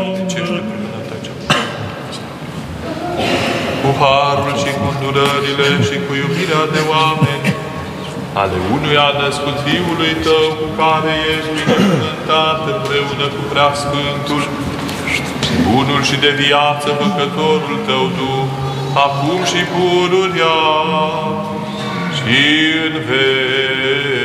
Cu harul și cu îndurările și cu iubirea de oameni ale unuia născut Fiului Tău, cu care ești binecuvântat împreună cu Preasfântul, bunul și de viață făcătorul Tău Duh, acum și pururea și în veci.